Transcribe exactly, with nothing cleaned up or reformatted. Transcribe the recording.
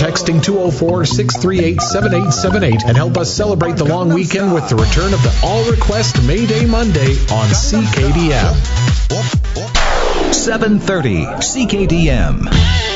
texting two oh four, six three eight, seven eight seven eight and help us celebrate the long weekend with the return of the All Request May Day Monday on C K D M. seven thirty C K D M.